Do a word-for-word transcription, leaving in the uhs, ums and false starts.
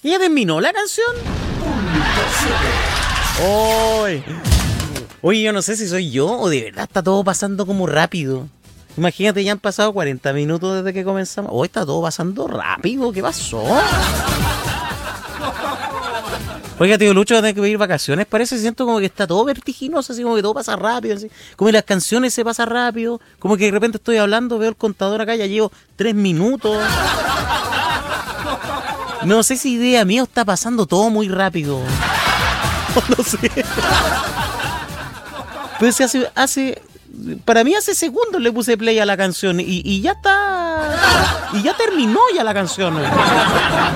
¿Y ya terminó la canción? Oy. Oye, yo no sé si soy yo o de verdad está todo pasando como rápido. Imagínate, ya han pasado cuarenta minutos desde que comenzamos. Hoy está todo pasando rápido. ¿Qué pasó? Oiga, tío Lucho, va a tener que pedir vacaciones. Parece, siento como que está todo vertiginoso, así como que todo pasa rápido. Así. Como que las canciones se pasan rápido. Como que de repente estoy hablando, veo el contador acá, ya llevo tres minutos. No sé si idea mía está pasando todo muy rápido. No sé. Pero si hace, hace... Para mí hace segundos le puse play a la canción y, y ya está... Y ya terminó ya la canción.